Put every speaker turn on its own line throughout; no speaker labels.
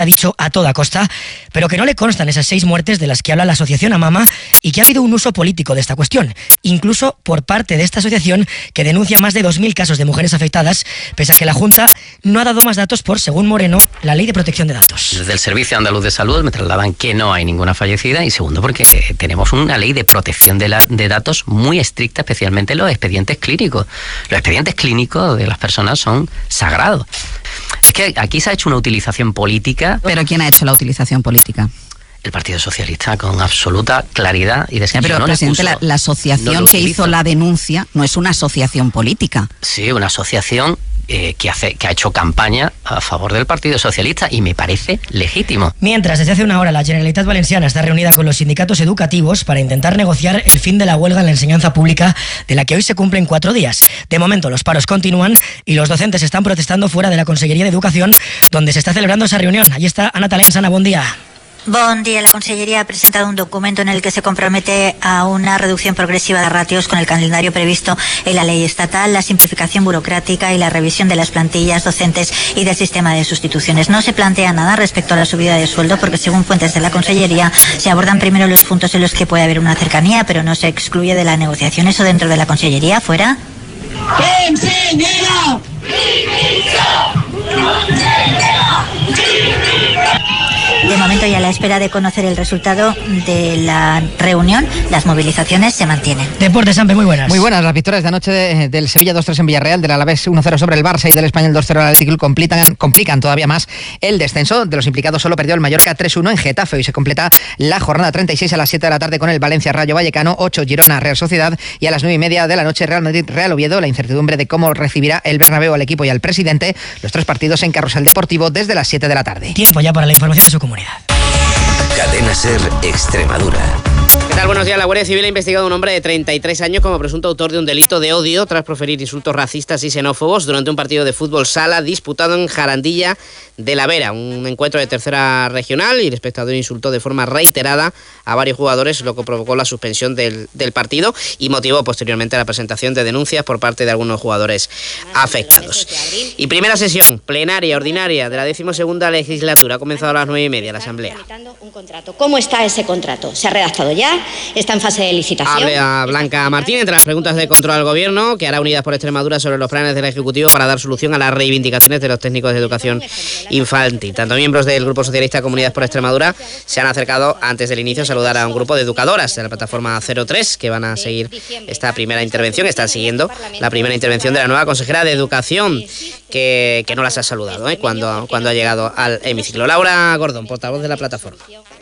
dicho a toda costa, pero que no le constan esas 6 muertes de las que habla la asociación AMAMA y que ha habido un uso político de esta cuestión, incluso por parte de esta asociación que denuncia más de 2.000 casos de mujeres afectadas, pese a que la Junta no ha dado más datos por, según Moreno, la Ley de Protección de Datos.
Desde el Servicio Andaluz de Salud me trasladan que no hay ninguna fallecida y segundo porque tenemos una ley de protección de datos muy estricta, especialmente en los expedientes clínicos. Los expedientes clínicos de las personas son sagrados. Es que aquí se ha hecho una utilización política.
¿Pero quién ha hecho la utilización política?
El Partido Socialista, con absoluta claridad y descripción.
Pero, presidente, la asociación que hizo la denuncia no es una asociación política.
Sí, una asociación que ha hecho campaña a favor del Partido Socialista y me parece legítimo.
Mientras, desde hace una hora, la Generalitat Valenciana está reunida con los sindicatos educativos para intentar negociar el fin de la huelga en la enseñanza pública, de la que hoy se cumplen 4 días. De momento, los paros continúan y los docentes están protestando fuera de la Consellería de Educación, donde se está celebrando esa reunión. Allí está Ana Talens. Ana, buen día.
Bon día. La Consellería ha presentado un documento en el que se compromete a una reducción progresiva de ratios con el calendario previsto en la ley estatal, la simplificación burocrática y la revisión de las plantillas docentes y del sistema de sustituciones. No se plantea nada respecto a la subida de sueldo porque, según fuentes de la Consellería, se abordan primero los puntos en los que puede haber una cercanía, pero no se excluye de la negociación. ¿Eso dentro de la Consellería? ¿Fuera?
¡Enseñera!
De momento, y a la espera de conocer el resultado de la reunión, las movilizaciones se mantienen.
Deportes, Sampe, muy buenas.
Muy buenas. Las victorias de anoche del Sevilla 2-3 en Villarreal, del Alavés 1-0 sobre el Barça y del Español 2-0 al Athletic Club complican todavía más el descenso. De los implicados solo perdió el Mallorca 3-1 en Getafe. Hoy se completa la jornada 36 a las 7 de la tarde con el Valencia Rayo Vallecano, 8 Girona Real Sociedad y a las 9:30 de la noche Real Madrid Real Oviedo. La incertidumbre de cómo recibirá el Bernabéu al equipo y al presidente. Los 3 partidos en Carrusel Deportivo desde las 7 de la tarde.
Tiempo ya para la información de su comunidad.
Cadena SER Extremadura.
¿Qué tal? Buenos días. La Guardia Civil ha investigado a un hombre de 33 años como presunto autor de un delito de odio tras proferir insultos racistas y xenófobos durante un partido de fútbol sala disputado en Jarandilla de la Vera, un encuentro de tercera regional, y el espectador insultó de forma reiterada a varios jugadores, lo que provocó la suspensión del partido y motivó posteriormente la presentación de denuncias por parte de algunos jugadores afectados. Y primera sesión plenaria ordinaria de la 12ª legislatura ha comenzado a las 9:30 la Asamblea.
¿Cómo está ese contrato? ¿Se ha redactado ya? ¿Está en fase de licitación?
Habla Blanca Martín entre las preguntas de control al Gobierno que hará Unidas por Extremadura sobre los planes del Ejecutivo para dar solución a las reivindicaciones de los técnicos de educación infantil. Tanto miembros del Grupo Socialista como Unidas por Extremadura se han acercado antes del inicio a saludar a un grupo de educadoras de la plataforma 03 que van a seguir esta primera intervención. Están siguiendo la primera intervención de la nueva consejera de Educación que no las ha saludado cuando ha llegado al hemiciclo. Laura Gordón, portavoz de la plataforma.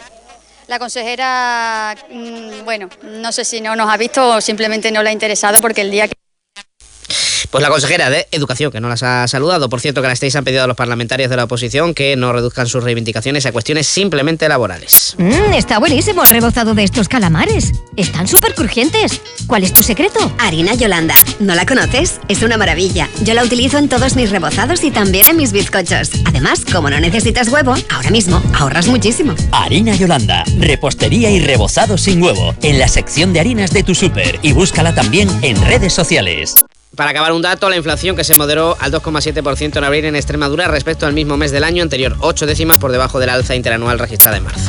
La consejera, bueno, no sé si no nos ha visto o simplemente no le ha interesado porque el día que...
Pues la consejera de Educación, que no las ha saludado. Por cierto, que las 6 han pedido a los parlamentarios de la oposición que no reduzcan sus reivindicaciones a cuestiones simplemente laborales.
Está buenísimo el rebozado de estos calamares. Están súper crujientes. ¿Cuál es tu secreto?
Harina Yolanda. ¿No la conoces? Es una maravilla. Yo la utilizo en todos mis rebozados y también en mis bizcochos. Además, como no necesitas huevo, ahora mismo ahorras muchísimo.
Harina Yolanda. Repostería y rebozado sin huevo. En la sección de harinas de tu súper. Y búscala también en redes sociales.
Para acabar un dato, la inflación que se moderó al 2,7% en abril en Extremadura respecto al mismo mes del año anterior, 8 décimas por debajo del alza interanual registrada en marzo.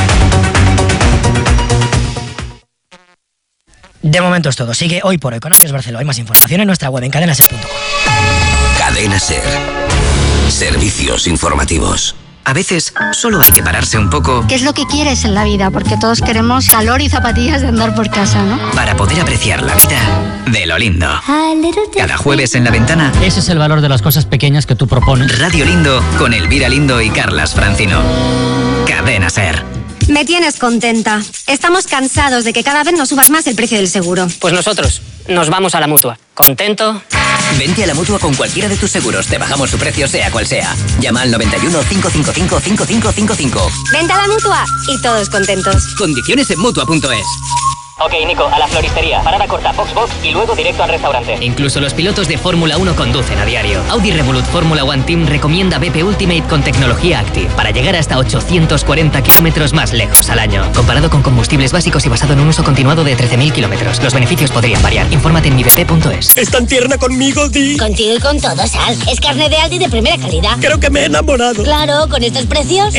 De momento es todo. Sigue Hoy por Hoy con Ángeles Barceló. Hay más información en nuestra web en cadenaser.com.
Cadena SER. Servicios informativos.
A veces solo hay que pararse un poco.
¿Qué es lo que quieres en la vida? Porque todos queremos calor y zapatillas de andar por casa, ¿no?
Para poder apreciar la vida de lo lindo. Cada jueves en La Ventana.
Ese es el valor de las cosas pequeñas que tú propones.
Radio Lindo con Elvira Lindo y Carlas Francino. Cadena SER.
Me tienes contenta. Estamos cansados de que cada vez nos subas más el precio del seguro.
Pues nosotros nos vamos a la Mutua. ¿Contento?
Vente a la Mutua con cualquiera de tus seguros. Te bajamos su precio sea cual sea. Llama al 91 555 5555.
Vente a la Mutua y todos contentos.
Condiciones en Mutua.es.
Ok, Nico, a la floristería. Parada corta, Box y luego directo al restaurante.
Incluso los pilotos de Fórmula 1 conducen a diario. Audi Revolut Fórmula One Team recomienda BP Ultimate con tecnología Active para llegar hasta 840 kilómetros más lejos al año. Comparado con combustibles básicos y basado en un uso continuado de 13.000 kilómetros. Los beneficios podrían variar. Infórmate en mibp.es.
¿Es tan tierna conmigo, Di?
Contigo y con todo, Sal. Es carne de Aldi de primera calidad.
Creo que me he enamorado.
Claro, con estos precios.